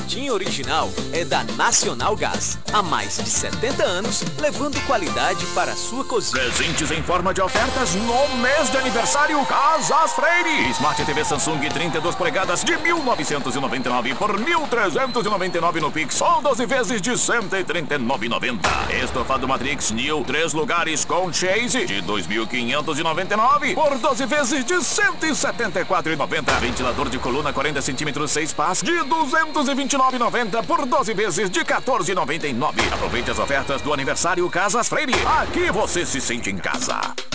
latinha original é da Nacional Gás. Há mais de 70 anos, levando qualidade para a sua cozinha. Presentes em forma de ofertas no mês de aniversário Casas Freire. Smart TV Samsung 32 polegadas de 1.999 por 1.399 no Pix, ou 12 vezes de 139,90. Estofado Matrix New 3 lugares com Chase de 2.599 por 12 vezes de 174,90. Ventilador de coluna 40 centímetros 6 pás de 229,90 por 12 vezes de 14,99. Aproveite as ofertas do aniversário Casas Freire. Aqui você se sente em casa.